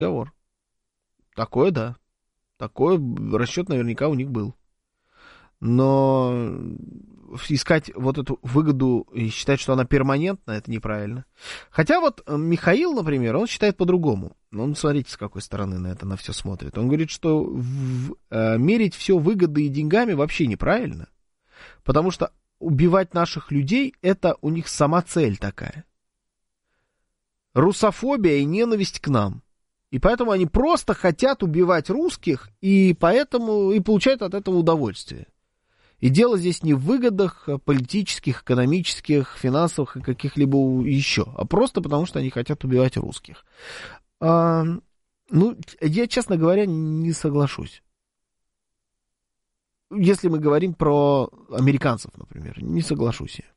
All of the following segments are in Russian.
разговор. Такое, да. Такой расчет наверняка у них был. Но искать вот эту выгоду и считать, что она перманентна, это неправильно. Хотя вот Михаил, например, он считает по-другому. Он, смотрите, с какой стороны на это на все смотрит. Он говорит, что мерить все выгодой и деньгами вообще неправильно. Потому что убивать наших людей, это у них сама цель такая. Русофобия и ненависть к нам. И поэтому они просто хотят убивать русских, и поэтому и получают от этого удовольствие. И дело здесь не в выгодах политических, экономических, финансовых и каких-либо еще, а просто потому, что они хотят убивать русских. Я, честно говоря, не соглашусь. Если мы говорим про американцев, например, не соглашусь я,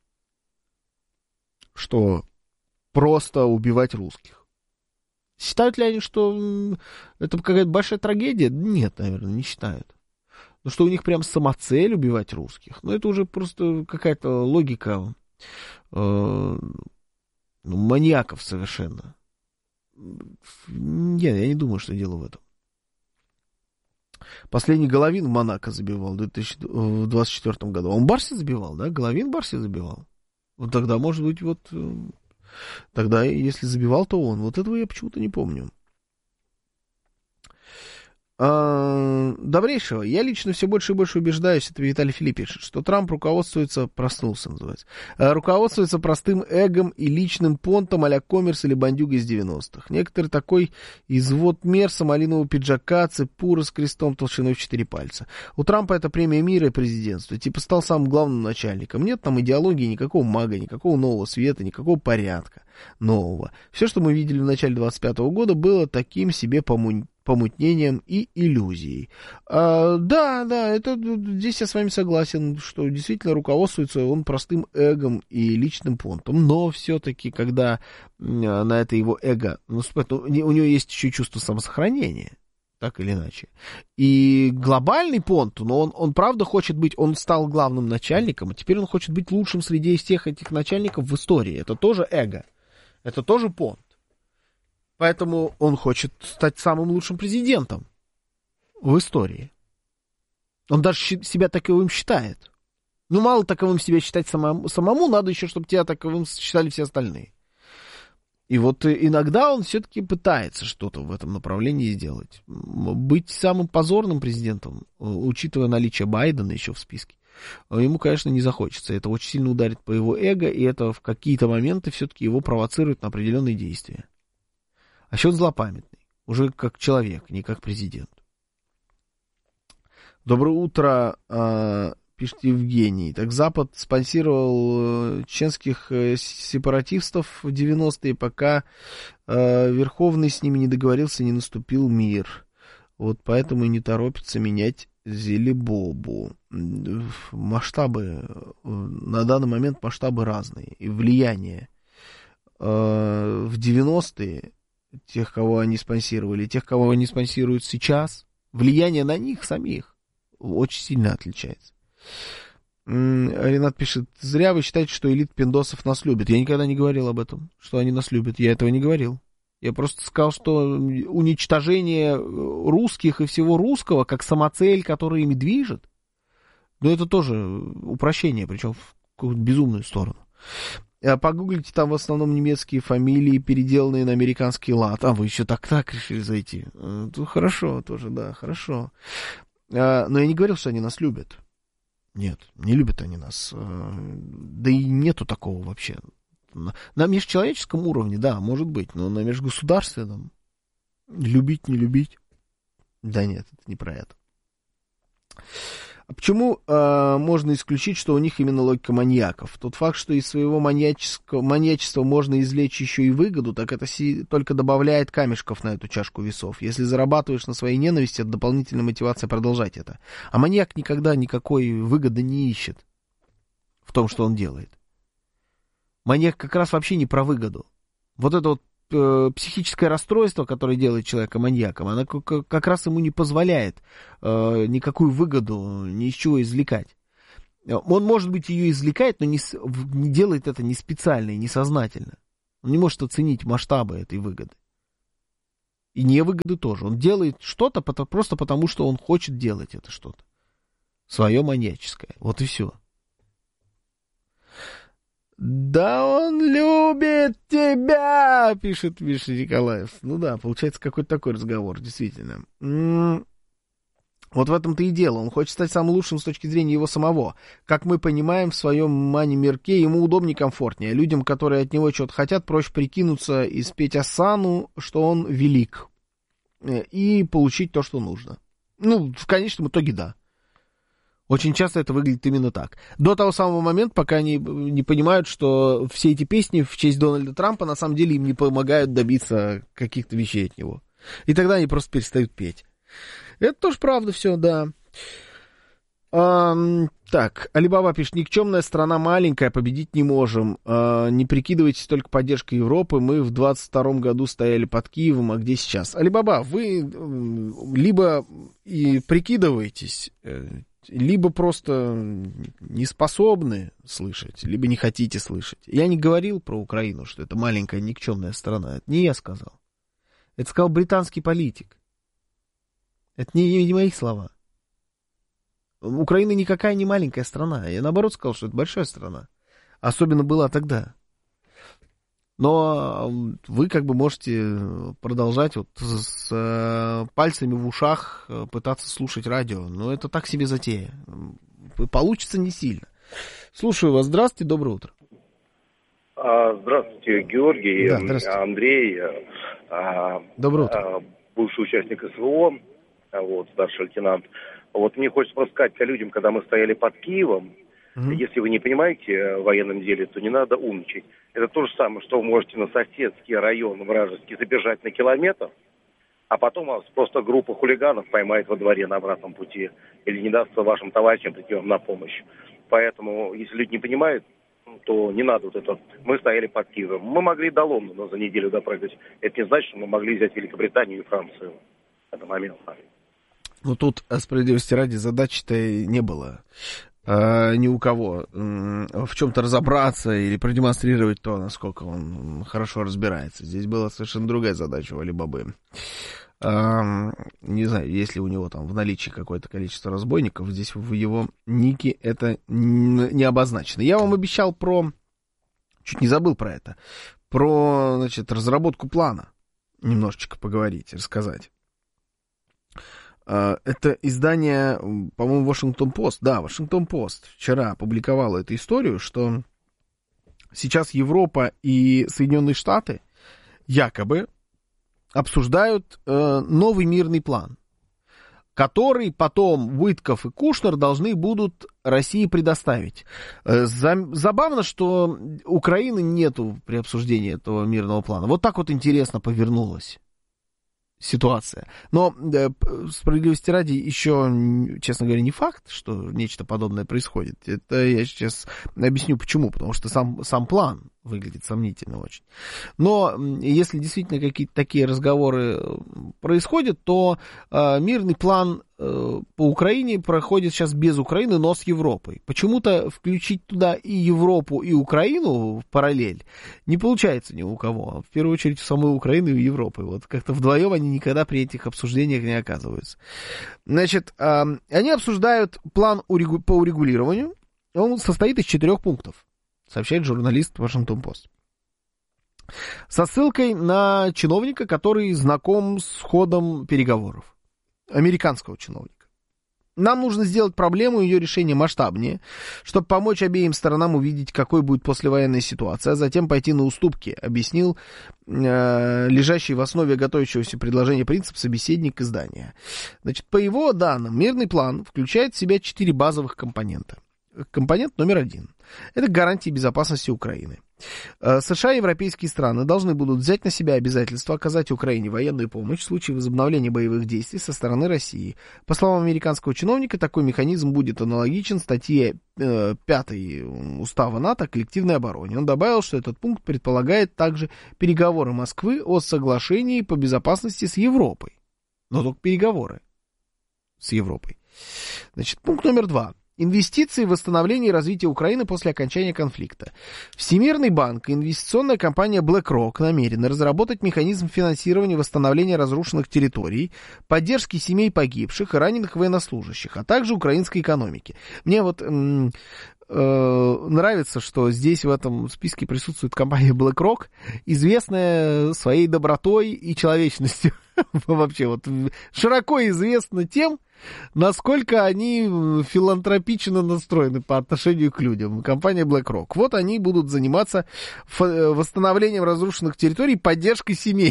что просто убивать русских. Считают ли они, что это какая-то большая трагедия? Нет, наверное, не считают. Но что у них прям самоцель убивать русских? Это уже просто какая-то логика маньяков совершенно. Я не думаю, что дело в этом. Последний Головин в Монако забивал в 2024 году. Он Барси забивал, да? Головин Барси забивал. Вот тогда, может быть, тогда, если забивал, то он. Вот этого я почему-то не помню. Добрейшего. Я лично все больше и больше убеждаюсь, это Виталий Филипп пишет, что Трамп проснулся, называется, руководствуется простым эгом и личным понтом а-ля коммерс или бандюга из 90-х. Некоторый такой извод мерса, малинового пиджака, цепура с крестом толщиной в 4 пальца. У Трампа это премия мира и президентства. Типа стал самым главным начальником. Нет там идеологии, никакого мага, никакого нового света, никакого порядка нового. Все, что мы видели в начале 25-го года, было таким себе помутнением и иллюзией. Да, здесь я с вами согласен, что действительно руководствуется он простым эгом и личным понтом, но все-таки, когда на это его эго наступает, у него есть еще чувство самосохранения, так или иначе. И глобальный понт, но он правда хочет быть, он стал главным начальником, а теперь он хочет быть лучшим среди всех этих начальников в истории. Это тоже эго, это тоже понт. Поэтому он хочет стать самым лучшим президентом в истории. Он даже себя таковым считает. Мало таковым себя считать самому, надо еще, чтобы тебя таковым считали все остальные. И вот иногда он все-таки пытается что-то в этом направлении сделать. Быть самым позорным президентом, учитывая наличие Байдена еще в списке, ему, конечно, не захочется. Это очень сильно ударит по его эго, и это в какие-то моменты все-таки его провоцирует на определенные действия. А еще он злопамятный. Уже как человек, не как президент. Доброе утро, пишет Евгений. Так Запад спонсировал чеченских сепаратистов в 90-е, пока Верховный с ними не договорился, не наступил мир. Вот поэтому и не торопится менять Зелебобу. Масштабы, на данный момент масштабы разные. И влияние в 90-е тех, кого они спонсировали, тех, кого они спонсируют сейчас, влияние на них самих очень сильно отличается. Ренат пишет, зря вы считаете, что элит пиндосов нас любит. Я никогда не говорил об этом, что они нас любят. Я этого не говорил. Я просто сказал, что уничтожение русских и всего русского, как самоцель, которая ими движет, это тоже упрощение, причем в какую-то безумную сторону. Погуглите, там в основном немецкие фамилии, переделанные на американский лад. Вы еще так решили зайти. Хорошо тоже, да, хорошо. Но я не говорил, что они нас любят. Нет, не любят они нас. Да и нету такого вообще. На межчеловеческом уровне, да, может быть, но на межгосударственном любить, не любить. Да нет, это не про это. А почему можно исключить, что у них именно логика маньяков? Тот факт, что из своего маньячества можно извлечь еще и выгоду, так это только добавляет камешков на эту чашку весов. Если зарабатываешь на своей ненависти, это дополнительная мотивация продолжать это. А маньяк никогда никакой выгоды не ищет в том, что он делает. Маньяк как раз вообще не про выгоду. Вот это вот психическое расстройство, которое делает человека маньяком, оно как раз ему не позволяет никакую выгоду ни из чего извлекать. Он, может быть, ее извлекает, но не делает это не специально и не сознательно. Он не может оценить масштабы этой выгоды. И невыгоды тоже. Он делает что-то просто потому, что он хочет делать это что-то. Свое маньяческое. Вот и все. «Да он любит тебя!» — пишет Миша Николаев. Ну да, получается какой-то такой разговор, действительно. Вот в этом-то и дело. Он хочет стать самым лучшим с точки зрения его самого. Как мы понимаем, в своем мани-мирке ему удобнее, комфортнее. Людям, которые от него что-то хотят, проще прикинуться и спеть осану, что он велик. И получить то, что нужно. Ну, в конечном итоге, да. Очень часто это выглядит именно так. До того самого момента, пока они не понимают, что все эти песни в честь Дональда Трампа на самом деле им не помогают добиться каких-то вещей от него. И тогда они просто перестают петь. Это тоже правда все, да. Так, Алибаба пишет: никчемная страна маленькая, победить не можем. Не прикидывайтесь только поддержкой Европы. Мы в 22-м году стояли под Киевом, а где сейчас? Алибаба, вы либо и прикидываетесь, либо просто не способны слышать, либо не хотите слышать. Я не говорил про Украину, что это маленькая никчемная страна. Это не я сказал. Это сказал британский политик. Это не мои слова. Украина никакая не маленькая страна. Я наоборот сказал, что это большая страна. Особенно была тогда. Но вы как бы можете продолжать вот с пальцами в ушах пытаться слушать радио. Но это так себе затея. Получится не сильно. Слушаю вас. Здравствуйте, доброе утро. Здравствуйте, Георгий, да, здравствуйте. Андрей. Доброе утро. Бывший участник СВО, вот, старший лейтенант. Вот мне хочется просто сказать людям, когда мы стояли под Киевом, если вы не понимаете в военном деле, то не надо умничать. Это то же самое, что вы можете на соседский район вражеский забежать на километр, а потом вас просто группа хулиганов поймает во дворе на обратном пути или не даст вашим товарищам прийти вам на помощь. Поэтому, если люди не понимают, то не надо вот это. Мы стояли под Киевом. Мы могли до Лондона за неделю допрыгать. Это не значит, что мы могли взять Великобританию и Францию. Это момент. Ну, тут, справедливости ради, задачи-то не было ни у кого в чем-то разобраться или продемонстрировать то, насколько он хорошо разбирается. Здесь была совершенно другая задача у Алибабы. Не знаю, есть ли у него там в наличии какое-то количество разбойников. Здесь в его нике это не обозначено. Я вам обещал чуть не забыл про это, про, значит, разработку плана немножечко поговорить, рассказать. Это издание, по-моему, Вашингтон-Пост. Да, Вашингтон-Пост вчера опубликовала эту историю, что сейчас Европа и Соединенные Штаты якобы обсуждают новый мирный план, который потом Уитков и Кушнер должны будут России предоставить. Забавно, что Украины нету при обсуждении этого мирного плана. Вот так вот интересно повернулась ситуация. Но, справедливости ради, еще, честно говоря, не факт, что нечто подобное происходит. Это я сейчас объясню почему. Потому что сам план выглядит сомнительно очень. Но если действительно какие-то такие разговоры происходят, то мирный план по Украине проходит сейчас без Украины, но с Европой. Почему-то включить туда и Европу, и Украину в параллель не получается ни у кого. В первую очередь у самой Украины и у Европы. Вот как-то вдвоем они никогда при этих обсуждениях не оказываются. Значит, они обсуждают план по урегулированию. Он состоит из 4 пунктов, сообщает журналист Вашингтон-Пост. Со ссылкой на чиновника, который знаком с ходом переговоров. Американского чиновника. Нам нужно сделать проблему и ее решение масштабнее, чтобы помочь обеим сторонам увидеть, какой будет послевоенная ситуация, а затем пойти на уступки, объяснил лежащий в основе готовящегося предложения принцип собеседник издания. Значит, по его данным, мирный план включает в себя 4 базовых компонента. Компонент номер 1. Это гарантии безопасности Украины. США и европейские страны должны будут взять на себя обязательство оказать Украине военную помощь в случае возобновления боевых действий со стороны России. По словам американского чиновника, такой механизм будет аналогичен статье 5 Устава НАТО о коллективной обороне. Он добавил, что этот пункт предполагает также переговоры Москвы о соглашении по безопасности с Европой. Но только переговоры с Европой. Значит, пункт номер 2. Инвестиции в восстановление и развитие Украины после окончания конфликта. Всемирный банк и инвестиционная компания BlackRock намерены разработать механизм финансирования восстановления разрушенных территорий, поддержки семей погибших и раненых военнослужащих, а также украинской экономики. Мне вот нравится, что здесь в этом списке присутствует компания BlackRock, известная своей добротой и человечностью. Вообще вот широко известна тем, насколько они филантропично настроены по отношению к людям. Компания BlackRock. Вот они будут заниматься восстановлением разрушенных территорий, поддержкой семей.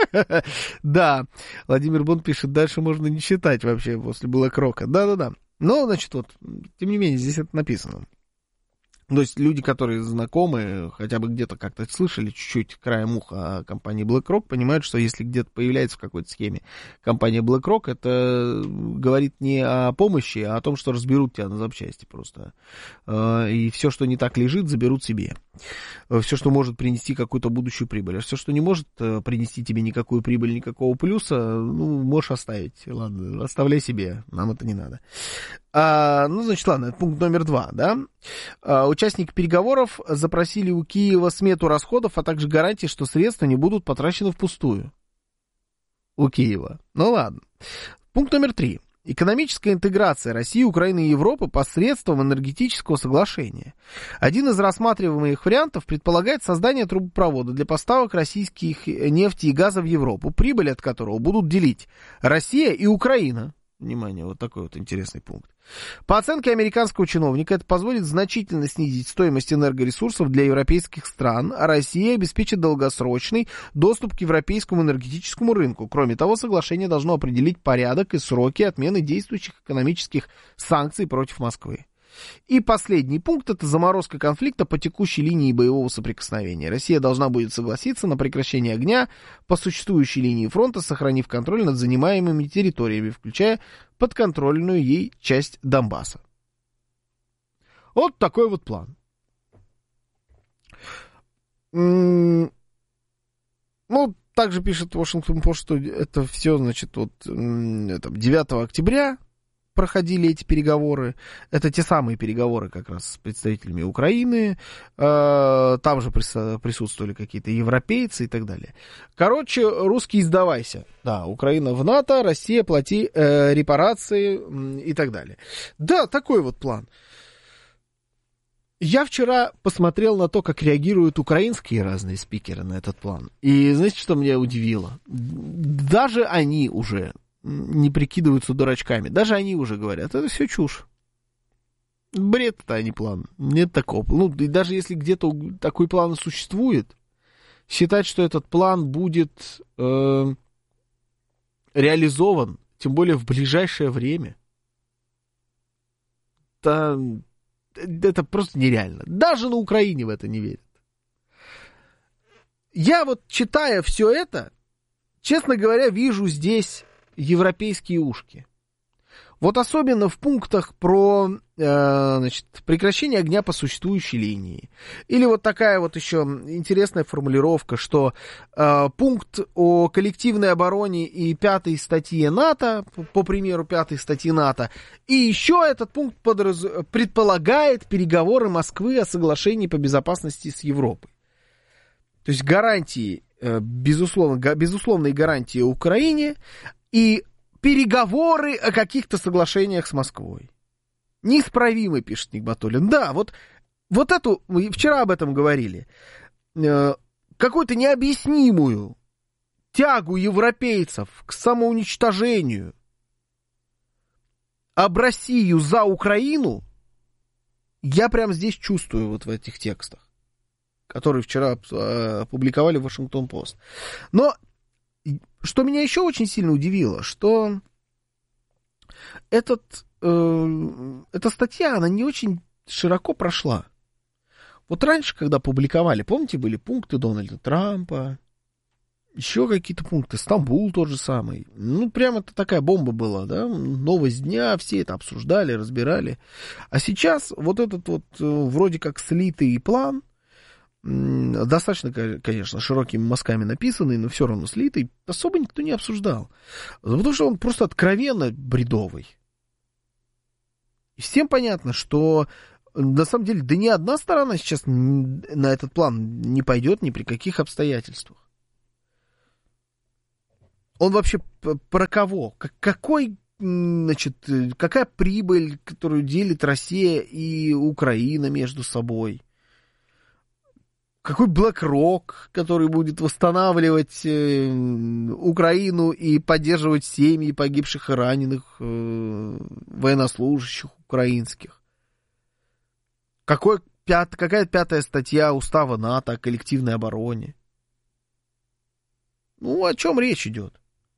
Да, Владимир Бон пишет, дальше можно не считать вообще после BlackRock. Да-да-да. Но, значит, вот, тем не менее, здесь это написано. То есть люди, которые знакомы, хотя бы где-то как-то слышали чуть-чуть краем уха о компании BlackRock, понимают, что если где-то появляется в какой-то схеме компания BlackRock, это говорит не о помощи, а о том, что разберут тебя на запчасти просто. И все, что не так лежит, заберут себе. Все, что может принести какую-то будущую прибыль. А все, что не может принести тебе никакую прибыль, никакого плюса, ну, можешь оставить. Ладно, оставляй себе, нам это не надо. Ну, значит, ладно, это пункт номер 2, да. Участники переговоров запросили у Киева смету расходов, а также гарантии, что средства не будут потрачены впустую. У Киева. Ну, ладно. Пункт номер 3. Экономическая интеграция России, Украины и Европы посредством энергетического соглашения. Один из рассматриваемых вариантов предполагает создание трубопровода для поставок российских нефти и газа в Европу, прибыль от которого будут делить Россия и Украина. Внимание, вот такой вот интересный пункт. По оценке американского чиновника, это позволит значительно снизить стоимость энергоресурсов для европейских стран, а Россия обеспечит долгосрочный доступ к европейскому энергетическому рынку. Кроме того, соглашение должно определить порядок и сроки отмены действующих экономических санкций против Москвы. И последний пункт — это заморозка конфликта по текущей линии боевого соприкосновения. Россия должна будет согласиться на прекращение огня по существующей линии фронта, сохранив контроль над занимаемыми территориями, включая подконтрольную ей часть Донбасса. Вот такой вот план. Ну, также пишет Washington Post, что это все, значит, вот 9 октября проходили эти переговоры. Это те самые переговоры как раз с представителями Украины. Там же присутствовали какие-то европейцы и так далее. Короче, русские сдавайся. Да, Украина в НАТО, Россия плати репарации и так далее. Да, такой вот план. Я вчера посмотрел на то, как реагируют украинские разные спикеры на этот план. И знаете, что меня удивило? Даже они уже не прикидываются дурачками. Даже они уже говорят, это все чушь. Бред это, а не план. Нет такого. Ну, и даже если где-то такой план существует, считать, что этот план будет реализован, тем более в ближайшее время, это просто нереально. Даже на Украине в это не верят. Я вот, читая все это, честно говоря, вижу здесь европейские ушки. Вот особенно в пунктах про прекращение огня по существующей линии. Или вот такая вот еще интересная формулировка, что пункт о коллективной обороне и 5-й статье НАТО, по примеру 5-й статьи НАТО, и еще этот пункт предполагает переговоры Москвы о соглашении по безопасности с Европой. То есть гарантии, безусловные гарантии Украине и переговоры о каких-то соглашениях с Москвой. Неисправимый, пишет Нигматуллин. Да, вот эту, мы вчера об этом говорили, какую-то необъяснимую тягу европейцев к самоуничтожению об Россию за Украину я прямо здесь чувствую вот в этих текстах, которые вчера опубликовали в Washington Post. Но что меня еще очень сильно удивило, что эта статья, она не очень широко прошла. Вот раньше, когда публиковали, помните, были пункты Дональда Трампа, еще какие-то пункты, Стамбул тот же самый. Ну, прям это такая бомба была, да, новость дня, все это обсуждали, разбирали. А сейчас вот этот вот вроде как слитый план, достаточно, конечно, широкими мазками написанный, но все равно слитый, особо никто не обсуждал. Потому что он просто откровенно бредовый. Всем понятно, что на самом деле, да ни одна сторона сейчас на этот план не пойдет ни при каких обстоятельствах. Он вообще про кого? Какая прибыль, которую делит Россия и Украина между собой? Какой BlackRock, который будет восстанавливать Украину и поддерживать семьи погибших и раненых военнослужащих украинских? Какая 5-я статья устава НАТО о коллективной обороне? Ну, о чем речь идет?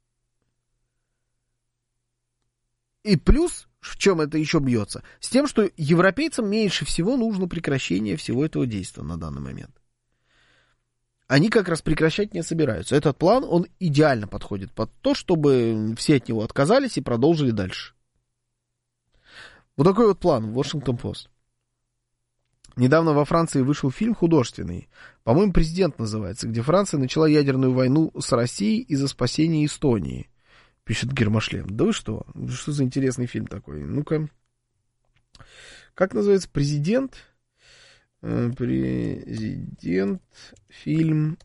И плюс, в чем это еще бьется? С тем, что европейцам меньше всего нужно прекращение всего этого действия на данный момент. Они как раз прекращать не собираются. Этот план, он идеально подходит под то, чтобы все от него отказались и продолжили дальше. Вот такой вот план в Washington-Post. Недавно во Франции вышел фильм художественный, по-моему, «Президент» называется, где Франция начала ядерную войну с Россией из-за спасения Эстонии, пишет Гермошлем. Да вы что? Что за интересный фильм такой? Ну-ка. Как называется? «Президент»? «Президент», фильм,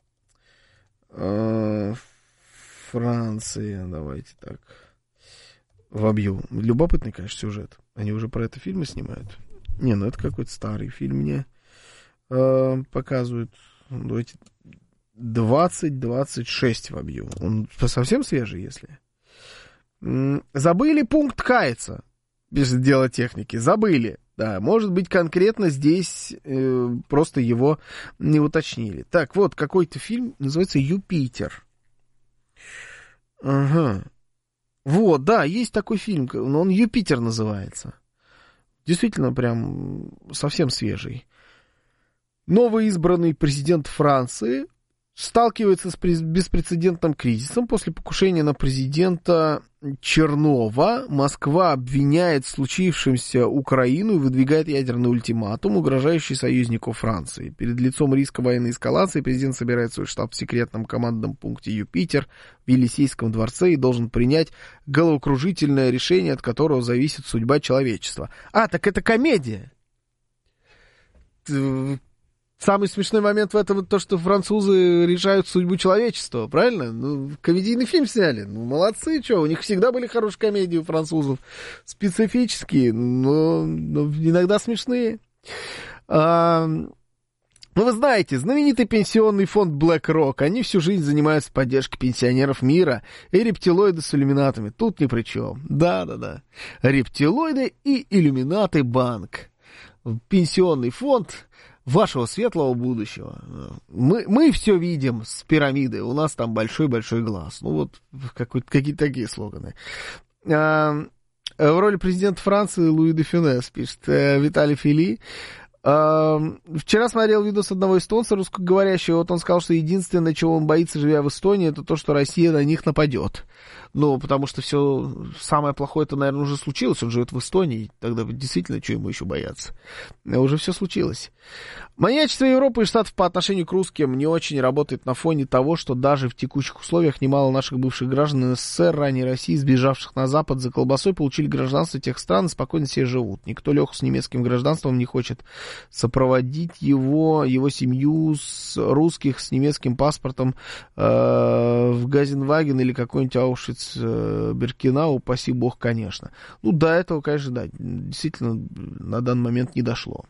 Франция, давайте так, вобью. Любопытный, конечно, сюжет. Они уже про это фильмы снимают. Не, ну это какой-то старый фильм мне показывают. Давайте 20-26 вобью. Он совсем свежий, если. Забыли пункт «каяться», без дела техники. Забыли. Да, может быть, конкретно здесь просто его не уточнили. Так, вот, какой-то фильм, называется «Юпитер». Ага. Вот, да, есть такой фильм, но он «Юпитер» называется. Действительно, прям совсем свежий. Новоизбранный президент Франции сталкивается с беспрецедентным кризисом после покушения на президента Чернова. Москва обвиняет в случившемся Украину и выдвигает ядерный ультиматум, угрожающий союзнику Франции. Перед лицом риска военной эскалации президент собирает свой штаб в секретном командном пункте «Юпитер» в Елисейском дворце и должен принять головокружительное решение, от которого зависит судьба человечества. А, так это комедия! Самый смешной момент в этом то, что французы решают судьбу человечества, правильно? Ну, комедийный фильм сняли. Ну, молодцы, что, у них всегда были хорошие комедии у французов. Специфические, но иногда смешные. Ну, вы знаете, знаменитый пенсионный фонд BlackRock, они всю жизнь занимаются поддержкой пенсионеров мира, и рептилоиды с иллюминатами тут ни при чем. Да-да-да. Рептилоиды и иллюминаты банк. Пенсионный фонд вашего светлого будущего. Мы все видим с пирамиды. У нас там большой-большой глаз. Ну вот какие-то такие слоганы. В роли президента Франции Луи де Фюнес, пишет Виталий Фили. Вчера смотрел видос одного эстонца русскоговорящего. Вот он сказал, что единственное, чего он боится, живя в Эстонии, это то, что Россия на них нападет. Ну, потому что все самое плохое-то, наверное, уже случилось. Он живет в Эстонии. Тогда действительно, что ему еще бояться? Уже все случилось. Маньячество Европы и Штатов по отношению к русским не очень работает на фоне того, что даже в текущих условиях немало наших бывших граждан СССР, ранее России, сбежавших на Запад за колбасой, получили гражданство тех стран и спокойно себе живут. Никто Леху с немецким гражданством не хочет сопроводить его семью с русских с немецким паспортом в Газенваген или какой-нибудь Аушвиц-Биркенау, упаси бог, конечно. Ну, до этого, конечно, да, действительно на данный момент не дошло.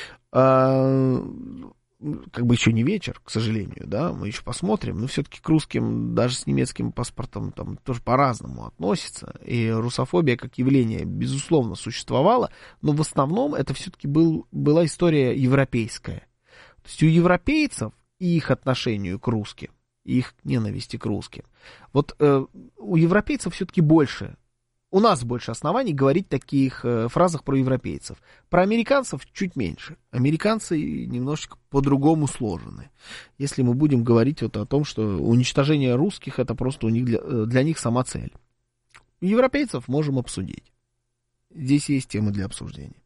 Как бы еще не вечер, к сожалению, да, мы еще посмотрим, но все-таки к русским даже с немецким паспортом там тоже по-разному относятся, и русофобия как явление, безусловно, существовала, но в основном это все-таки была история европейская. То есть у европейцев и их отношению к русским, и их ненависти к русским, вот у европейцев все-таки больше. У нас больше оснований говорить таких фразах про европейцев. Про американцев чуть меньше. Американцы немножечко по-другому сложены. Если мы будем говорить вот о том, что уничтожение русских это просто у них для них сама цель. Европейцев можем обсудить. Здесь есть темы для обсуждения.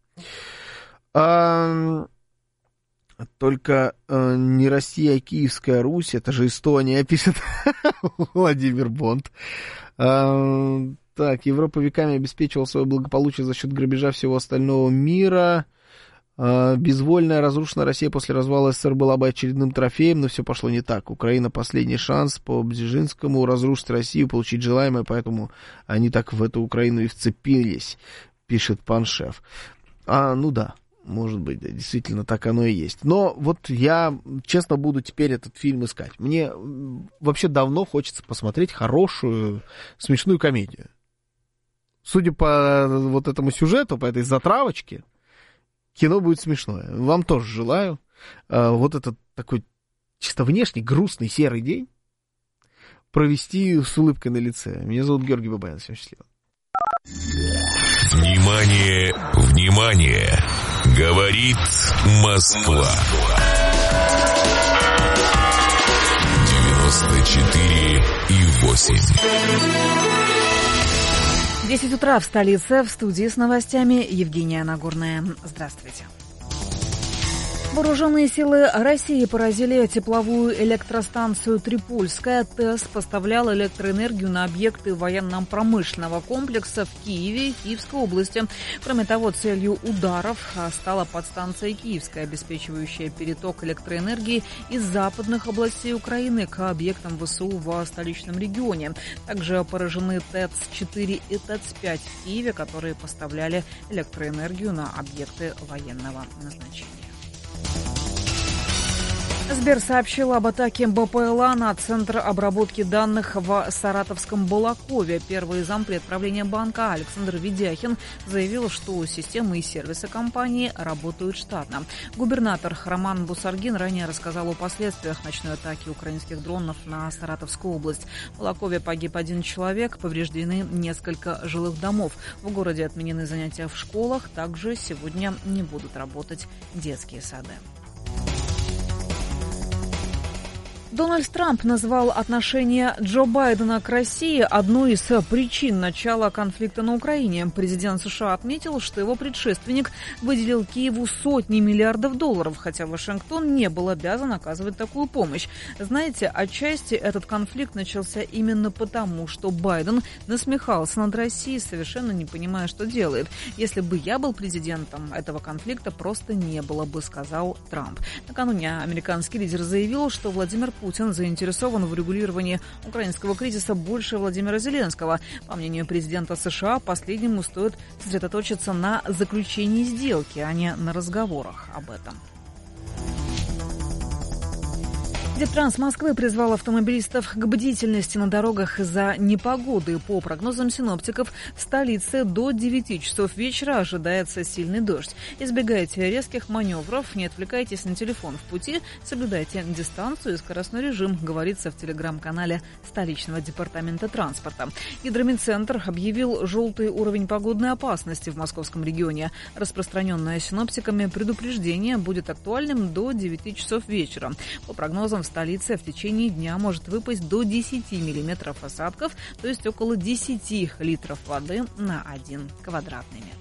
Только не Россия, а Киевская Русь, это же Эстония, пишет Владимир Бонд. Так, Европа веками обеспечивала свое благополучие за счет грабежа всего остального мира. Безвольная, разрушенная Россия после развала СССР была бы очередным трофеем, но все пошло не так. Украина — последний шанс по Бзежинскому разрушить Россию, получить желаемое, поэтому они так в эту Украину и вцепились, пишет Паншев. Ну да, может быть, да, действительно так оно и есть. Но вот я, честно, буду теперь этот фильм искать. Мне вообще давно хочется посмотреть хорошую, смешную комедию. Судя по вот этому сюжету, по этой затравочке, кино будет смешное. Вам тоже желаю. Вот этот такой чисто внешний, грустный, серый день провести с улыбкой на лице. Меня зовут Георгий Бабаян. Всем счастливо. Внимание, внимание! Говорит Москва. 94,8. 10 утра в столице. В студии с новостями Евгения Нагорная. Здравствуйте. Вооруженные силы России поразили тепловую электростанцию «Трипольская». ТЭС поставлял электроэнергию на объекты военно-промышленного комплекса в Киеве и Киевской области. Кроме того, целью ударов стала подстанция «Киевская», обеспечивающая переток электроэнергии из западных областей Украины к объектам ВСУ в столичном регионе. Также поражены ТЭЦ-4 и ТЭЦ-5 в Киеве, которые поставляли электроэнергию на объекты военного назначения. Сбер сообщил об атаке БПЛА на центр обработки данных в Саратовском Балакове. Первый зампред правления банка Александр Ведяхин заявил, что системы и сервисы компании работают штатно. Губернатор Роман Бусаргин ранее рассказал о последствиях ночной атаки украинских дронов на Саратовскую область. В Балакове погиб 1 человек, повреждены несколько жилых домов. В городе отменены занятия в школах, также сегодня не будут работать детские сады. Дональд Трамп назвал отношение Джо Байдена к России одной из причин начала конфликта на Украине. Президент США отметил, что его предшественник выделил Киеву сотни миллиардов долларов, хотя Вашингтон не был обязан оказывать такую помощь. Знаете, отчасти этот конфликт начался именно потому, что Байден насмехался над Россией, совершенно не понимая, что делает. Если бы я был президентом, этого конфликта просто не было бы, сказал Трамп. Накануне американский лидер заявил, что Владимир Путин заинтересован в урегулировании украинского кризиса больше Владимира Зеленского. По мнению президента США, последнему стоит сосредоточиться на заключении сделки, а не на разговорах об этом. Дептранс Москвы призвал автомобилистов к бдительности на дорогах из-за непогоды. По прогнозам синоптиков, в столице до 9 часов вечера ожидается сильный дождь. Избегайте резких маневров, не отвлекайтесь на телефон в пути, соблюдайте дистанцию и скоростной режим, говорится в телеграм-канале столичного департамента транспорта. Гидромедцентр объявил желтый уровень погодной опасности в московском регионе. Распространенное синоптиками предупреждение будет актуальным до 9 часов вечера. По прогнозам, в столице в течение дня может выпасть до 10 миллиметров осадков, то есть около 10 литров воды на 1 квадратный метр.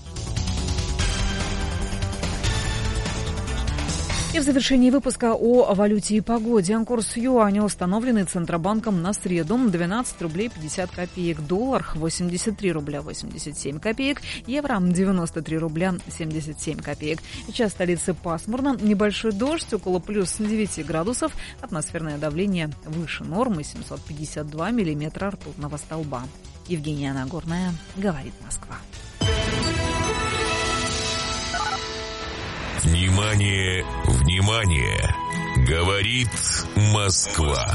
И в завершении выпуска о валюте и погоде. Курс юаня, установленный Центробанком на среду, 12 рублей 50 копеек. Доллар 83 рубля 87 копеек. Евро 93 рубля 77 копеек. Сейчас в столице пасмурно. Небольшой дождь, около плюс 9 градусов. Атмосферное давление выше нормы, 752 миллиметра ртутного столба. Евгения Нагорная, говорит Москва. Внимание, внимание! Говорит Москва.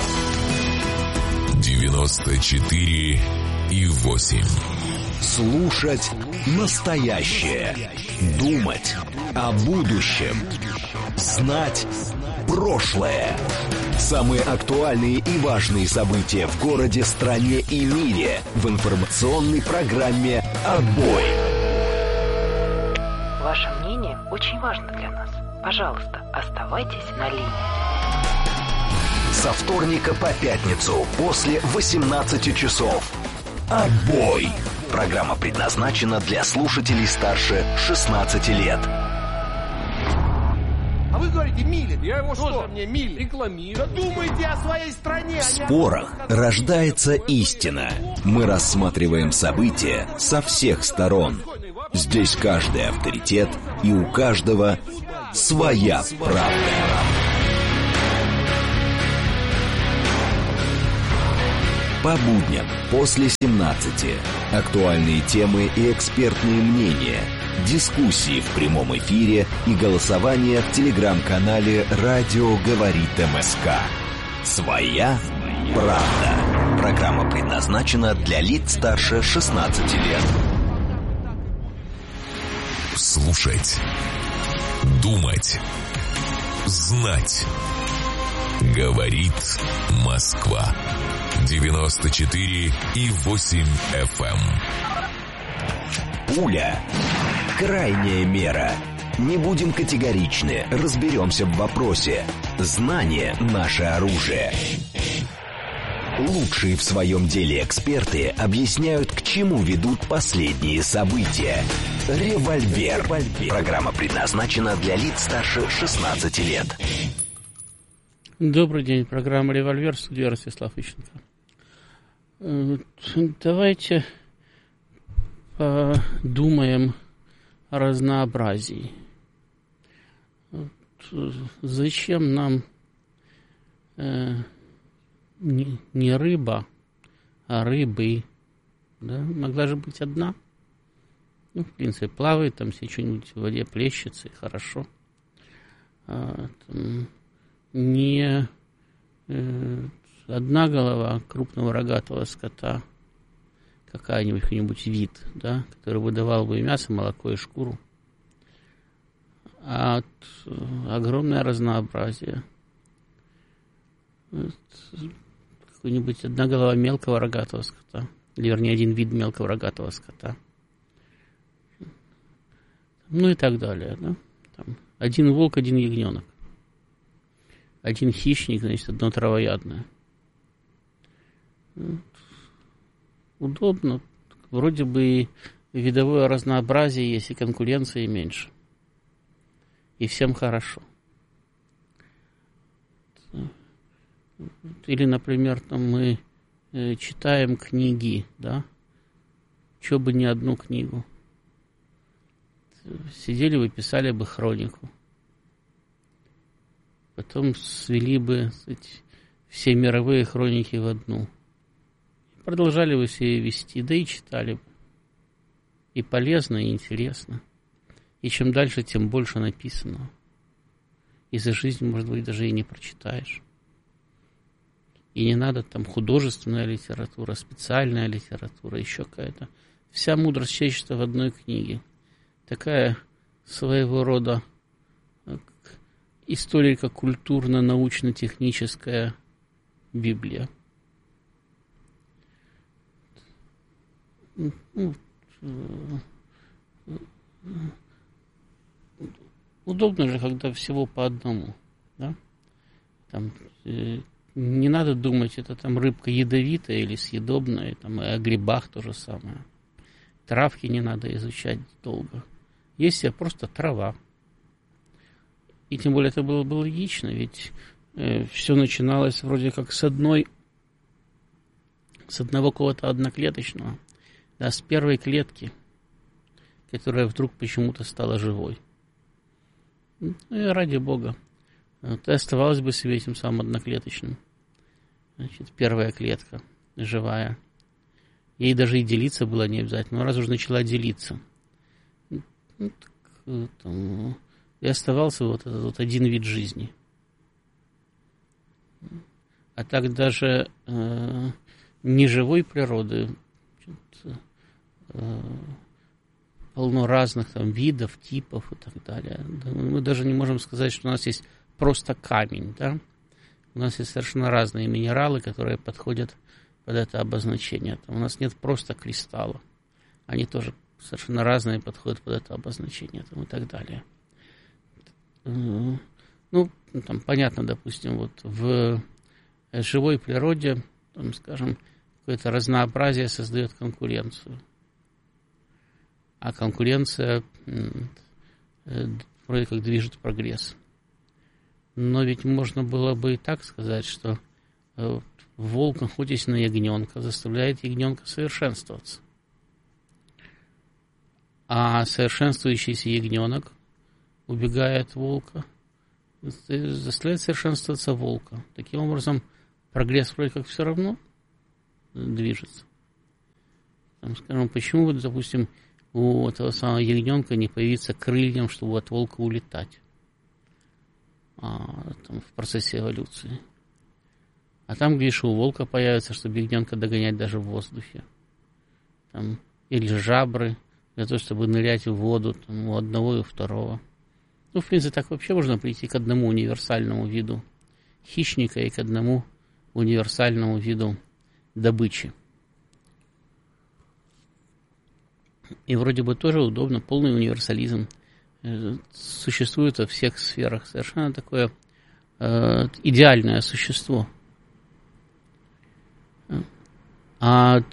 94,8. Слушать настоящее. Думать о будущем. Знать прошлое. Самые актуальные и важные события в городе, стране и мире в информационной программе «Отбой». Ваше мнение очень важно для нас. Пожалуйста, оставайтесь на линии. Со вторника по пятницу после 18 часов. «Отбой». Программа предназначена для слушателей старше 16 лет. вы говорите милит. Я его что? Мне милит. Рекламирую. Да думайте о своей стране. В спорах рождается истина. Мы рассматриваем события со всех сторон. Здесь каждый авторитет, и у каждого своя правда. По будням после 17. Актуальные темы и экспертные мнения. Дискуссии в прямом эфире и голосование в телеграм-канале «Радио говорит МСК». Своя правда. Программа предназначена для лиц старше 16 лет. Слушать, думать, знать. Говорит Москва. 94,8 FM. Пуля. Крайняя мера. Не будем категоричны, разберемся в вопросе. Знание – наше оружие. Лучшие в своем деле эксперты объясняют, к чему ведут последние события. «Револьвер». Программа предназначена для лиц старше 16 лет. Добрый день. Программа «Револьвер», студия Ростислав Ищенко. Давайте подумаем о разнообразии. Зачем нам не рыба, а рыбы? Да? Могла же быть одна. В принципе, плавает там себе что-нибудь в воде, плещется, и хорошо. Не одна голова крупного рогатого скота, какой-нибудь вид, да, который выдавал бы и мясо, молоко и шкуру, а огромное разнообразие. Какой-нибудь одна голова мелкого рогатого скота, или, вернее, один вид мелкого рогатого скота. Ну и так далее, да. Там один волк, один ягненок. Один хищник, значит, одно травоядное. Удобно. Вроде бы и видовое разнообразие есть, и конкуренции меньше. И всем хорошо. Или, например, там мы читаем книги, да? Чё бы не одну книгу. Сидели бы, писали бы хронику. Потом свели бы, кстати, все мировые хроники в одну. Продолжали бы все вести, да и читали бы. И полезно, и интересно. И чем дальше, тем больше написано. И за жизнь, может быть, даже и не прочитаешь. И не надо там художественная литература, специальная литература, еще какая-то. Вся мудрость человечества в одной книге. Такая своего рода историко-культурно-научно-техническая Библия. Удобно же, когда всего по одному. Да? Там, не надо думать, это там рыбка ядовитая или съедобная, там, и о грибах то же самое. Травки не надо изучать долго. Есть себе просто трава. И тем более это было бы логично, ведь все начиналось вроде как с одного какого-то одноклеточного, да, с первой клетки, которая вдруг почему-то стала живой. Ну и ради бога, ты оставалась бы себе этим самым одноклеточным. Значит, первая клетка живая. Ей даже и делиться было не обязательно, но раз уже начала делиться, и оставался вот этот вот один вид жизни. А так даже неживой природы полно разных там видов, типов и так далее. Мы даже не можем сказать, что у нас есть просто камень, да? У нас есть совершенно разные минералы, которые подходят под это обозначение. Там у нас нет просто кристалла. Они тоже совершенно разные подходят под это обозначение, там, и так далее. Ну, там понятно, допустим, вот в живой природе, там, скажем, какое-то разнообразие создает конкуренцию. А конкуренция вроде как движет прогресс. Но ведь можно было бы и так сказать, что волк, охотясь на ягненка, заставляет ягненка совершенствоваться. А совершенствующийся ягненок, убегая от волка, заставляет совершенствоваться волка. Таким образом, прогресс вроде как все равно движется. Там, скажем, почему, допустим, у этого самого ягненка не появится крыльям, чтобы от волка улетать в процессе эволюции. А там, видишь, у волка появится, чтобы ягненка догонять даже в воздухе. Там, или жабры, для того, чтобы нырять в воду там, у одного и у второго. Ну, в принципе, так вообще можно прийти к одному универсальному виду хищника и к одному универсальному виду добычи. И вроде бы тоже удобно, полный универсализм существует во всех сферах. Совершенно такое идеальное существо. А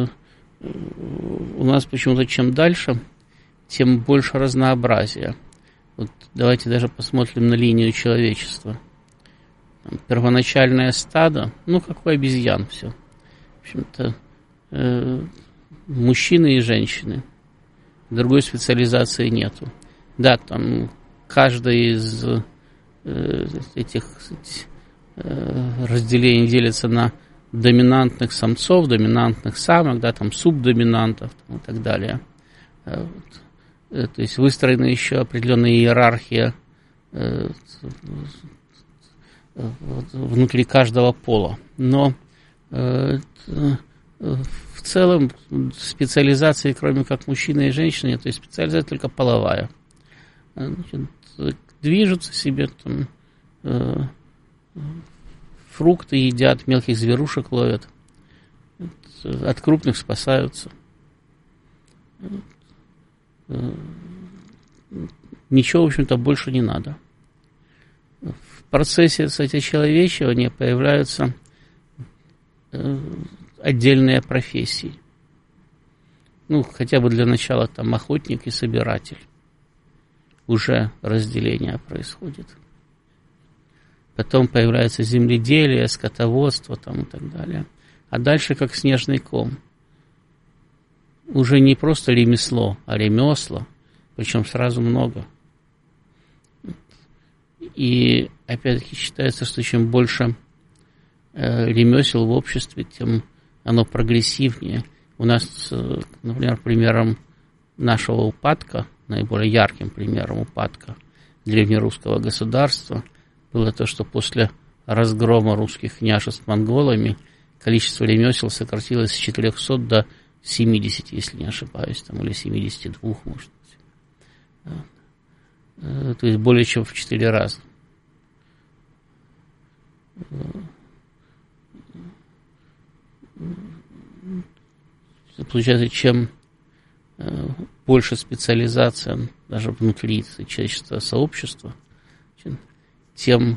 у нас почему-то чем дальше, тем больше разнообразия. Вот давайте даже посмотрим на линию человечества. Там первоначальное стадо, ну, как у обезьян все. В общем-то, мужчины и женщины. Другой специализации нету. Да, там каждое из этих разделений делится на доминантных самцов, доминантных самок, да, там субдоминантов там, и так далее. То есть выстроена еще определенная иерархия внутри каждого пола. Но в целом специализации, кроме как мужчина и женщина, то есть специализация только половая. Значит, движутся себе, там, фрукты едят, мелких зверушек ловят, от крупных спасаются. Ничего, в общем-то, больше не надо. В процессе сотечеловечивания появляются отдельные профессии. Ну, хотя бы для начала там охотник и собиратель. Уже разделение происходит. Потом появляется земледелие, скотоводство там, и так далее. А дальше как снежный ком. Уже не просто ремесло, а ремесла, причем сразу много. И опять-таки считается, что чем больше ремесел в обществе, тем оно прогрессивнее. У нас, например, примером нашего упадка, наиболее ярким примером упадка древнерусского государства было то, что после разгрома русских княжеств монголами количество ремесел сократилось с 400 до 70, если не ошибаюсь, там, или 72, может быть. То есть более чем в 4 раза. Получается, чем больше специализация даже внутри человеческого сообщества, тем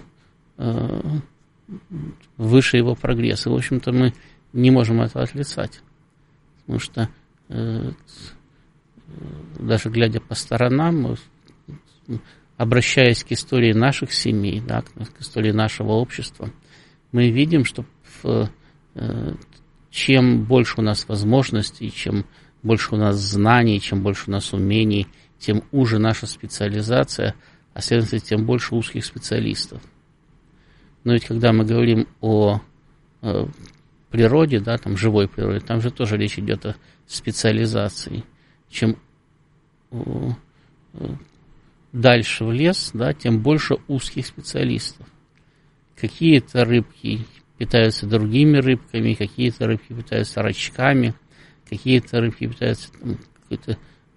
выше его прогресс. И, в общем-то, мы не можем этого отрицать. Потому что даже глядя по сторонам, обращаясь к истории наших семей, да, к истории нашего общества, мы видим, что чем больше у нас возможностей, чем больше у нас знаний, чем больше у нас умений, тем уже наша специализация, а следовательно, тем больше узких специалистов. Но ведь когда мы говорим о природе, да, там живой природе, там же тоже речь идет о специализации. Чем дальше в лес, да, тем больше узких специалистов. Какие-то рыбки питаются другими рыбками, какие-то рыбки питаются рачками, какие-то рыбки питаются какой-то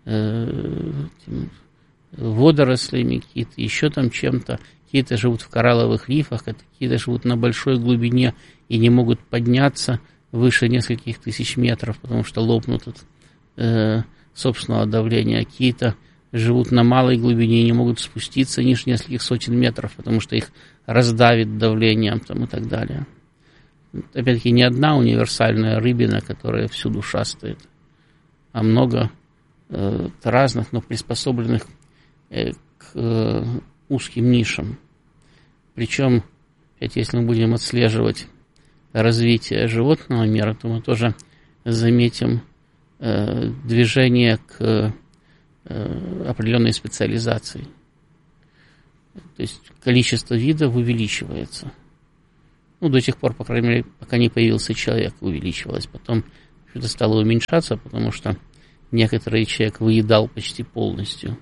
водорослями, какие-то еще там чем-то, какие-то живут в коралловых рифах, какие-то живут на большой глубине и не могут подняться выше нескольких тысяч метров, потому что лопнут от собственного давления, какие-то живут на малой глубине и не могут спуститься ниже нескольких сотен метров, потому что их раздавит давлением там, и так далее. Опять-таки, не одна универсальная рыбина, которая всюду шастает, а много разных, но приспособленных к узким нишам. Причем, если мы будем отслеживать развитие животного мира, то мы тоже заметим движение к определенной специализации. То есть количество видов увеличивается. Ну, до тех пор, по крайней мере, пока не появился человек, увеличивалось. Потом это стало уменьшаться, потому что некоторый человек выедал почти полностью.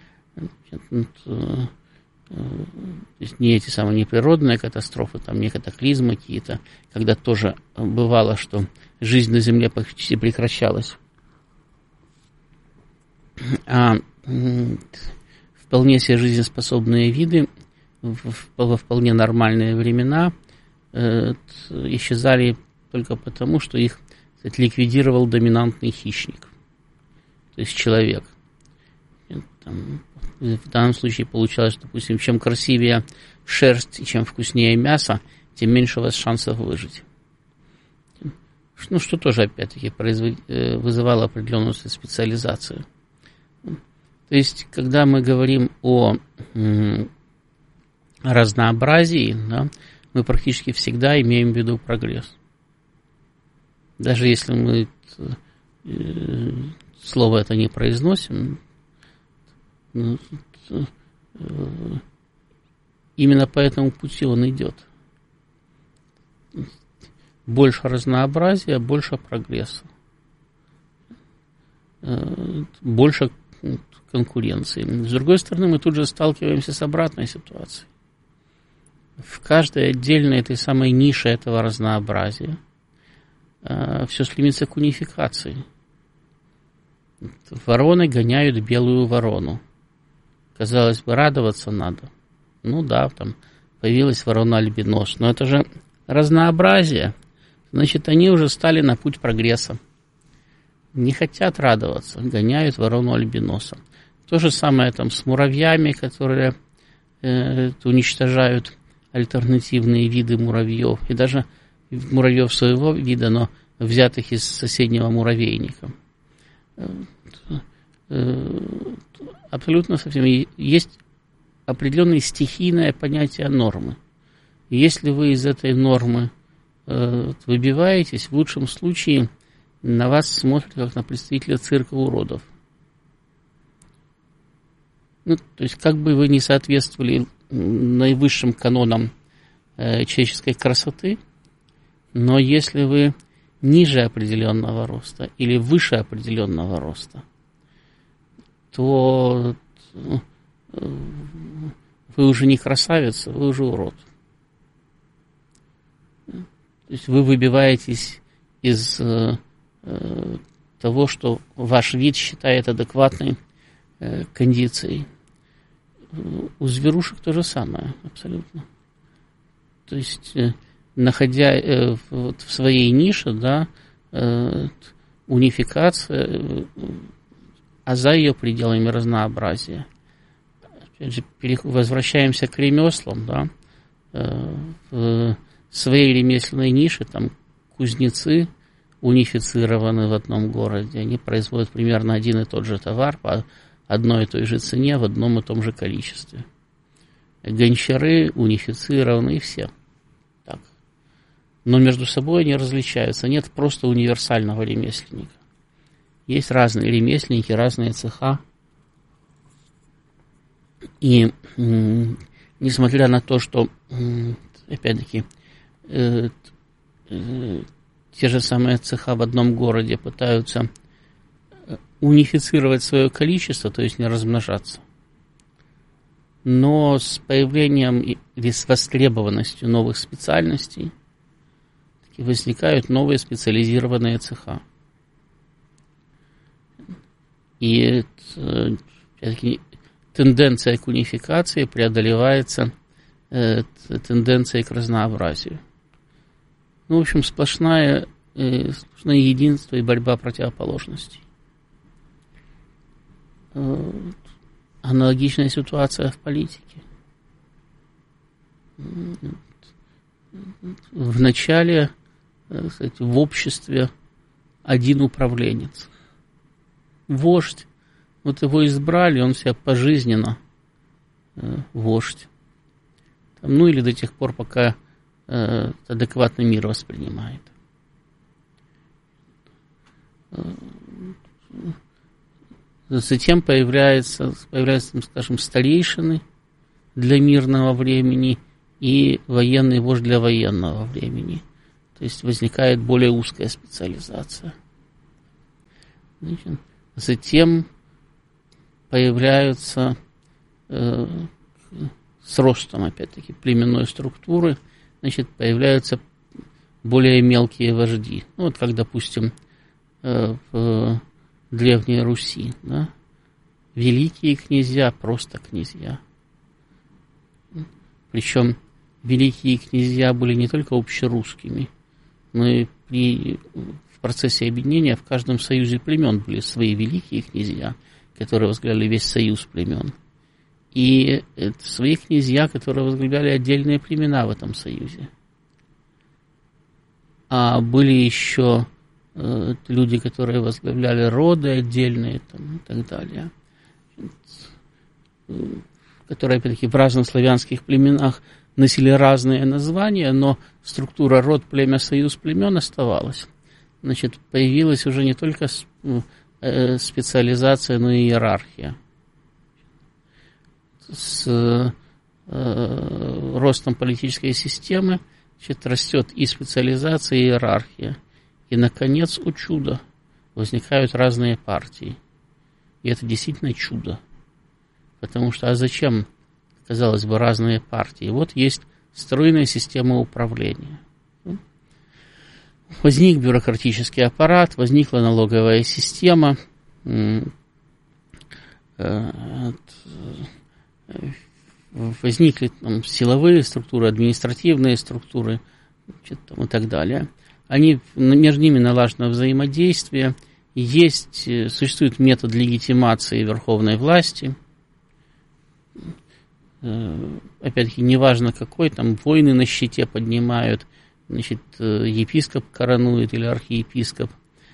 То есть не эти самые неприродные катастрофы, там не катаклизмы какие-то, когда тоже бывало, что жизнь на Земле почти прекращалась. А вполне себе жизнеспособные виды во вполне нормальные времена исчезали только потому, что их, кстати, ликвидировал доминантный хищник, то есть человек. Там, в данном случае получалось, допустим, чем красивее шерсть и чем вкуснее мясо, тем меньше у вас шансов выжить. Ну, что тоже, опять-таки, вызывало определенную специализацию. То есть, когда мы говорим о разнообразии, да, мы практически всегда имеем в виду прогресс. Даже если мы слово это не произносим, именно по этому пути он идет. Больше разнообразия, больше прогресса. Больше конкуренции. С другой стороны, мы тут же сталкиваемся с обратной ситуацией. В каждой отдельной этой самой нише этого разнообразия все стремится к унификации. Вороны гоняют белую ворону. Казалось бы, радоваться надо. Ну да, там появилась ворона-альбинос. Но это же разнообразие. Значит, они уже стали на путь прогресса. Не хотят радоваться, гоняют ворону-альбиноса. То же самое там с муравьями, которые уничтожают альтернативные виды муравьев. И даже муравьев своего вида, но взятых из соседнего муравейника. Абсолютно совсем. Есть определенное стихийное понятие нормы. И если вы из этой нормы выбиваетесь, в лучшем случае на вас смотрят как на представителя цирка уродов. Ну, то есть, как бы вы ни соответствовали наивысшим канонам человеческой красоты, но если вы ниже определенного роста или выше определенного роста, то вы уже не красавица, вы уже урод. То есть вы выбиваетесь из того, что ваш вид считает адекватной кондицией. У зверушек то же самое, абсолютно. То есть, находя в своей нише, да, унификация, а за ее пределами разнообразие. Опять же, возвращаемся к ремеслам, да, в своей ремесленной нише, там, кузнецы унифицированы в одном городе, они производят примерно один и тот же товар по одной и той же цене в одном и том же количестве. Гончары унифицированы, и все. Так. Но между собой они различаются. Нет просто универсального ремесленника. Есть разные ремесленники, разные цеха. И несмотря на то, что, опять-таки, те же самые цеха в одном городе пытаются унифицировать свое количество, то есть не размножаться. Но с появлением или с востребованностью новых специальностей возникают новые специализированные цеха. И тенденция к унификации преодолевается тенденцией к разнообразию. Ну, в общем, сплошное единство и борьба противоположностей. Аналогичная ситуация в политике. В начале, кстати, в обществе один управленец. Вождь. Вот его избрали, он себя пожизненно вождь. ну или до тех пор, пока адекватный мир воспринимает. Затем появляются, скажем, старейшины для мирного времени и военный вождь для военного времени. То есть возникает более узкая специализация. Затем появляются с ростом, опять-таки, племенной структуры, появляются более мелкие вожди. Ну, вот как, допустим, в Древней Руси, да? Великие князья, просто князья. Причем великие князья были не только общерусскими, но и в процессе объединения в каждом союзе племен были свои великие князья, которые возглавляли весь союз племен. И свои князья, которые возглавляли отдельные племена в этом союзе. А были еще люди, которые возглавляли роды отдельные там, и так далее, которые, опять-таки, в разных славянских племенах носили разные названия, но структура род, племя, союз племен оставалась. Значит, появилась уже не только специализация, но и иерархия. С ростом политической системы, значит, растет и специализация, и иерархия. И, наконец, о чудо, возникают разные партии. И это действительно чудо. Потому что, а зачем, казалось бы, разные партии? Вот есть стройная система управления. Возник бюрократический аппарат, возникла налоговая система, возникли там силовые структуры, административные структуры, значит, там, и так далее. Между ними налажено взаимодействие, существует метод легитимации верховной власти. Опять-таки, неважно какой, там войны на щите поднимают, значит, епископ коронует или архиепископ,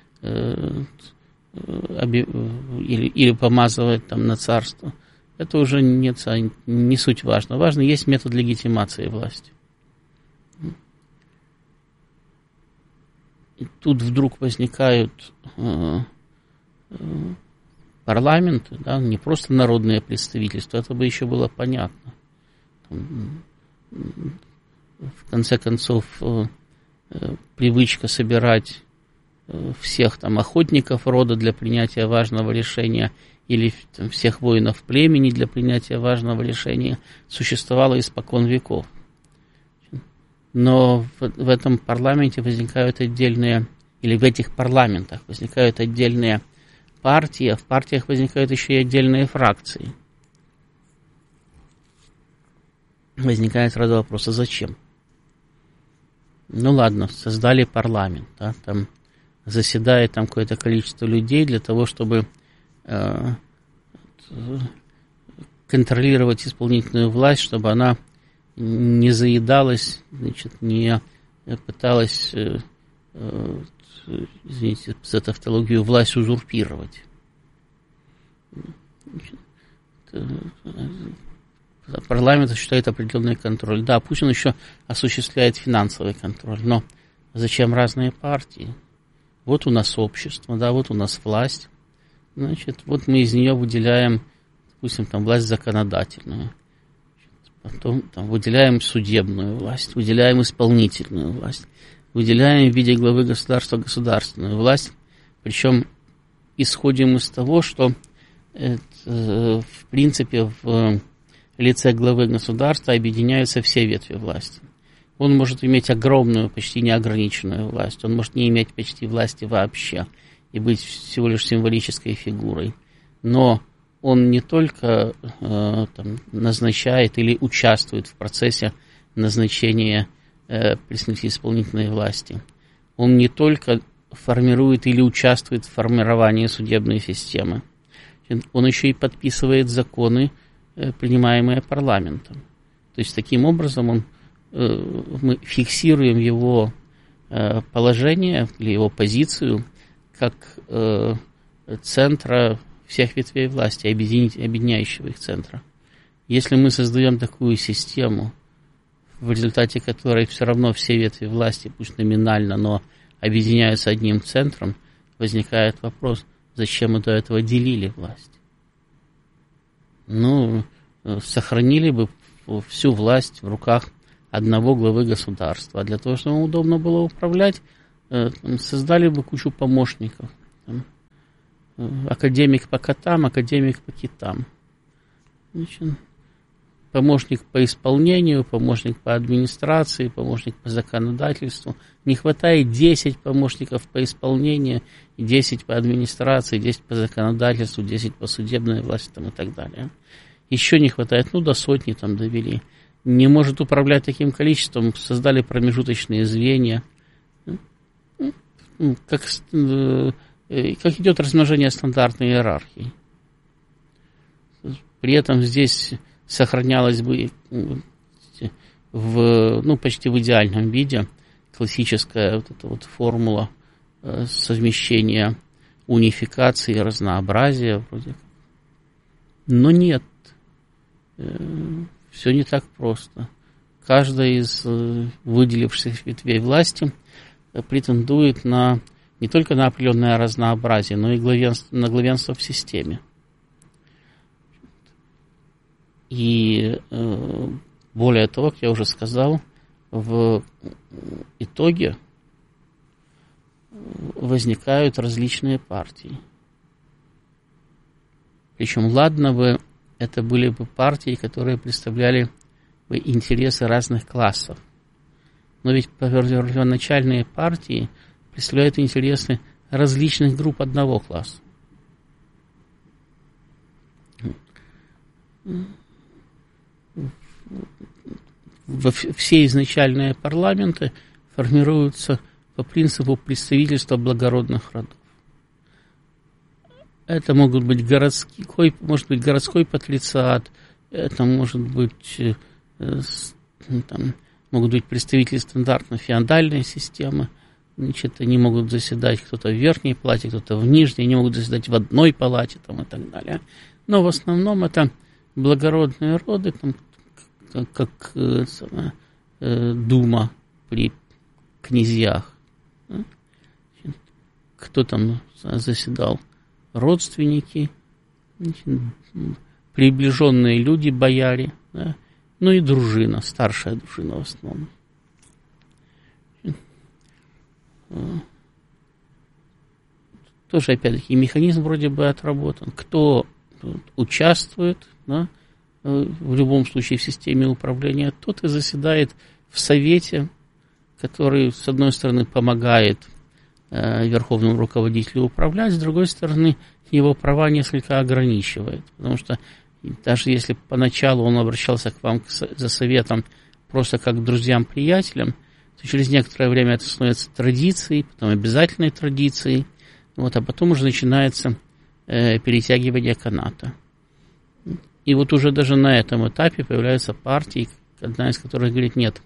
или помазывает там на царство. Это уже не суть важно. Важно, есть метод легитимации власти. И тут вдруг возникают парламенты, да, не просто народные представительства, это бы еще было понятно. В конце концов, привычка собирать всех там охотников рода для принятия важного решения или там, всех воинов племени для принятия важного решения существовала испокон веков. Но в этом парламенте возникают отдельные, или в этих парламентах возникают отдельные партии, а в партиях возникают еще и отдельные фракции. Возникает сразу вопрос, а зачем? Ну ладно, создали парламент, да, там заседает там какое-то количество людей для того, чтобы контролировать исполнительную власть, чтобы она не заедалась, значит, не пыталась, извините за тавтологию, власть узурпировать. Парламент осуществляет определенный контроль. Да, пусть он еще осуществляет финансовый контроль, но зачем разные партии? Вот у нас общество, да, вот у нас власть. Значит, вот мы из нее выделяем, допустим, там власть законодательную. Потом там, выделяем судебную власть, выделяем исполнительную власть, выделяем в виде главы государства государственную власть. Причем исходим из того, что в принципе в лице главы государства объединяются все ветви власти. Он может иметь огромную, почти неограниченную власть, он может не иметь почти власти вообще и быть всего лишь символической фигурой. Но он не только там, назначает или участвует в процессе назначения представителей исполнительной власти. Он не только формирует или участвует в формировании судебной системы. Он еще и подписывает законы, принимаемые парламентом. То есть таким образом мы фиксируем его положение или его позицию как центра всех ветвей власти, объединяющего их центра. Если мы создаем такую систему, в результате которой все равно все ветви власти, пусть номинально, но объединяются одним центром, возникает вопрос, зачем мы до этого делили власть? Ну, сохранили бы всю власть в руках одного главы государства. А для того, чтобы ему удобно было управлять, создали бы кучу помощников. Академик по котам, академик по китам. Значит, помощник по исполнению, помощник по администрации, помощник по законодательству. Не хватает 10 помощников по исполнению, 10 по администрации, 10 по законодательству, 10 по судебной власти там, и так далее. Еще не хватает, до сотни там довели. Не может управлять таким количеством, создали промежуточные звенья. Как идет размножение стандартной иерархии. При этом здесь сохранялась бы почти в идеальном виде классическая вот эта вот формула совмещения унификации и разнообразия вроде. Но нет. Все не так просто. Каждая из выделившихся ветвей власти претендует не только на определенное разнообразие, но и на главенство в системе. И более того, как я уже сказал, в итоге возникают различные партии. Причем, ладно бы, это были бы партии, которые представляли бы интересы разных классов. Но ведь первоначальные партии представляют интересы различных групп одного класса. Все изначальные парламенты формируются по принципу представительства благородных родов. Это могут быть городской патрициат, это могут быть представители стандартно-феодальной системы. Значит, они могут заседать кто-то в верхней палате, кто-то в нижней, они могут заседать в одной палате там, и так далее. Но в основном это благородные роды, там, как дума при князьях. Кто там заседал? Родственники, приближенные люди, бояре, да? Ну и дружина, старшая дружина в основном. Тоже, опять-таки, механизм вроде бы отработан. Кто участвует, да, в любом случае в системе управления, тот и заседает в совете, который, с одной стороны, помогает верховному руководителю управлять, с другой стороны, его права несколько ограничивает. Потому что даже если поначалу он обращался к вам за советом просто как к друзьям-приятелям, то через некоторое время это становится традицией, потом обязательной традицией, вот, а потом уже начинается перетягивание каната. И вот уже даже на этом этапе появляются партии, одна из которых говорит, нет,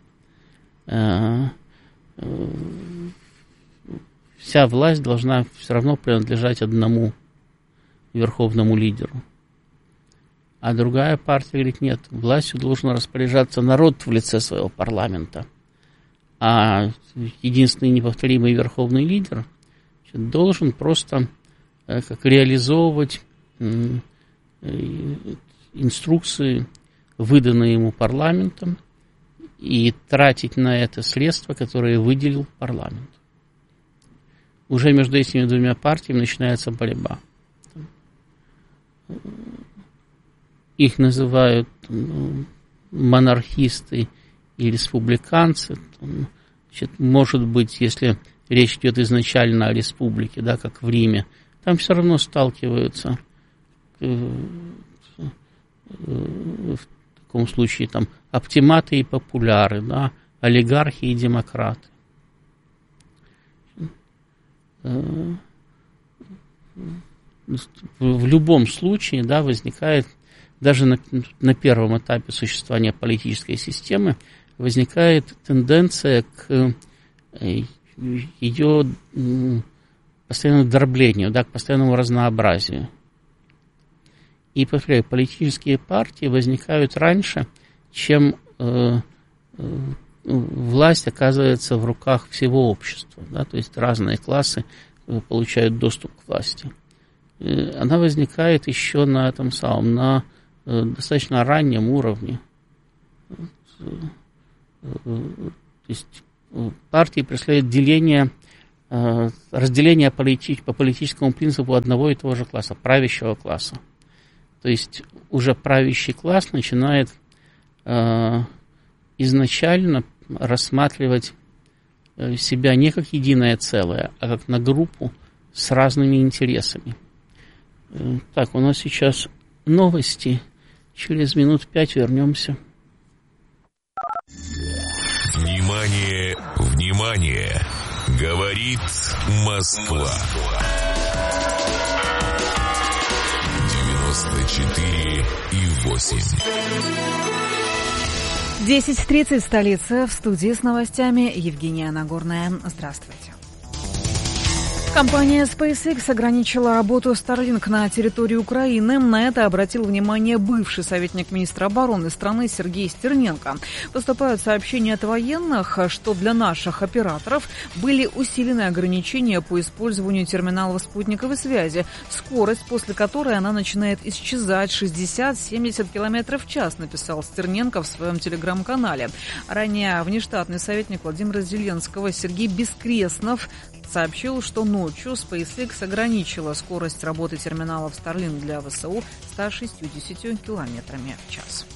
вся власть должна все равно принадлежать одному верховному лидеру. А другая партия говорит, нет, властью должен распоряжаться народ в лице своего парламента. А единственный неповторимый верховный лидер должен просто как реализовывать инструкции, выданные ему парламентом, и тратить на это средства, которые выделил парламент. Уже между этими двумя партиями начинается борьба. Их называют монархисты и республиканцы. Значит, может быть, если речь идет изначально о республике, да, как в Риме, там все равно сталкиваются в таком случае там оптиматы и популяры, да, олигархи и демократы. В любом случае, да, возникает, даже на первом этапе существования политической системы, возникает тенденция к ее постоянному дроблению, да, к постоянному разнообразию. И, повторяю, политические партии возникают раньше, чем власть оказывается в руках всего общества, да, то есть разные классы получают доступ к власти. Она возникает еще на этом самом, на достаточно раннем уровне. То есть партии преследуют разделение по политическому принципу одного и того же класса, правящего класса. То есть уже правящий класс начинает изначально рассматривать себя не как единое целое, а как на группу с разными интересами. Так, у нас сейчас новости. Через минут 5 вернемся. Внимание, внимание! Говорит Москва. 94,8. 10:30 в столице. В студии с новостями Евгения Нагорная. Здравствуйте. Компания SpaceX ограничила работу Starlink на территории Украины. На это обратил внимание бывший советник министра обороны страны Сергей Стерненко. Поступают сообщения от военных, что для наших операторов были усилены ограничения по использованию терминалов спутниковой связи. Скорость, после которой она начинает исчезать, 60-70 км в час, написал Стерненко в своем телеграм-канале. Ранее внештатный советник Владимира Зеленского Сергей Бескреснов сообщил, что ночью SpaceX ограничила скорость работы терминалов Starlink для ВСУ 160 км в час.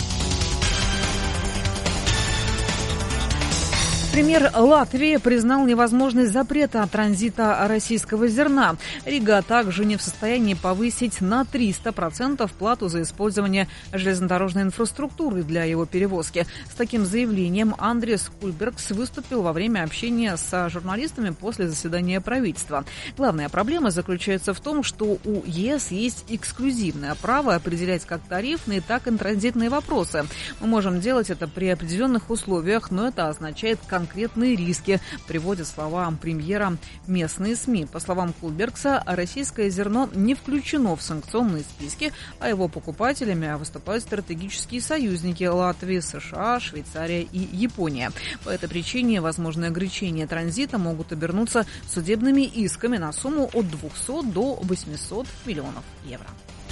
Премьер Латвии признал невозможность запрета транзита российского зерна. Рига также не в состоянии повысить на 300% плату за использование железнодорожной инфраструктуры для его перевозки. С таким заявлением Андрес Кульбергс выступил во время общения с журналистами после заседания правительства. Главная проблема заключается в том, что у ЕС есть эксклюзивное право определять как тарифные, так и транзитные вопросы. Мы можем делать это при определенных условиях, но это означает конкретные риски, приводят слова премьера местные СМИ. По словам Кульбергса, российское зерно не включено в санкционные списки, а его покупателями выступают стратегические союзники Латвии, США, Швейцария и Япония. По этой причине возможные ограничения транзита могут обернуться судебными исками на сумму от 200 до 800 миллионов евро.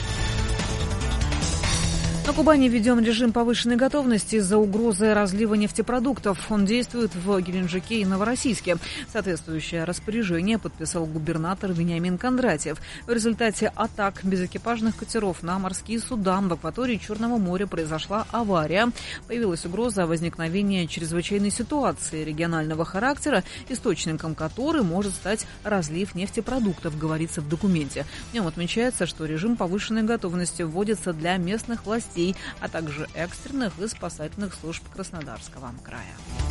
На Кубани введен режим повышенной готовности из-за угрозы разлива нефтепродуктов. Он действует в Геленджике и Новороссийске. Соответствующее распоряжение подписал губернатор Вениамин Кондратьев. В результате атак безэкипажных катеров на морские суда в акватории Черного моря произошла авария. Появилась угроза возникновения чрезвычайной ситуации регионального характера, источником которой может стать разлив нефтепродуктов, говорится в документе. В нем отмечается, что режим повышенной готовности вводится для местных властей, а также экстренных и спасательных служб Краснодарского края.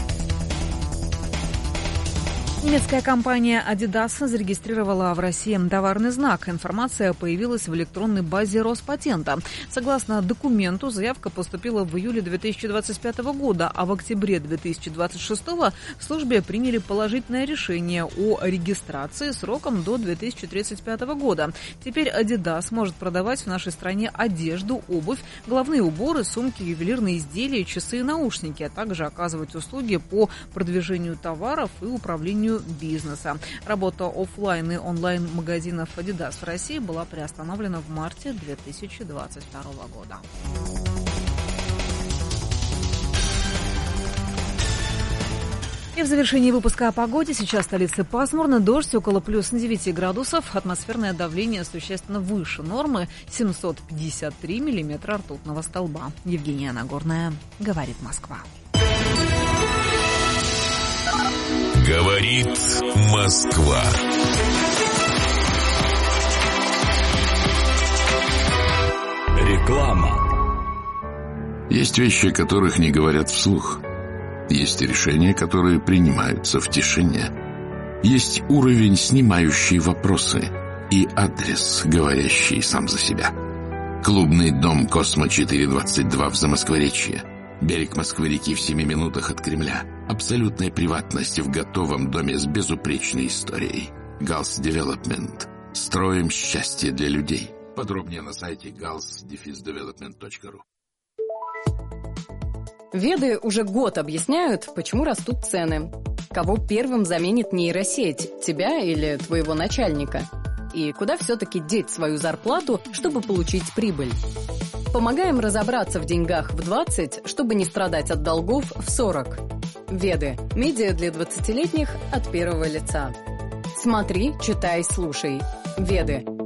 Немецкая компания Adidas зарегистрировала в России товарный знак. Информация появилась в электронной базе Роспатента. Согласно документу, заявка поступила в июле 2025 года, а в октябре 2026 в службе приняли положительное решение о регистрации сроком до 2035 года. Теперь Adidas может продавать в нашей стране одежду, обувь, головные уборы, сумки, ювелирные изделия, часы и наушники, а также оказывать услуги по продвижению товаров и управлению бизнеса. Работа офлайн и онлайн магазинов Adidas в России была приостановлена в марте 2022 года. И в завершении выпуска о погоде. Сейчас в столице пасмурно, дождь около плюс 9 градусов. Атмосферное давление существенно выше нормы, 753 миллиметра ртутного столба. Евгения Нагорная, говорит Москва. Говорит Москва. Реклама. Есть вещи, о которых не говорят вслух. Есть решения, которые принимаются в тишине. Есть уровень, снимающий вопросы, и адрес, говорящий сам за себя. Клубный дом «Космо-422» в Замоскворечье. Берег Москвы-реки в 7 минутах от Кремля. Абсолютная приватность в готовом доме с безупречной историей. Галс Девелопмент. Строим счастье для людей. Подробнее на сайте gals-development.ru. Веды уже год объясняют, почему растут цены. Кого первым заменит нейросеть, тебя или твоего начальника? И куда все-таки деть свою зарплату, чтобы получить прибыль? Помогаем разобраться в деньгах в 20, чтобы не страдать от долгов в 40. Веды. Медиа для 20-летних от первого лица. Смотри, читай, слушай. Веды.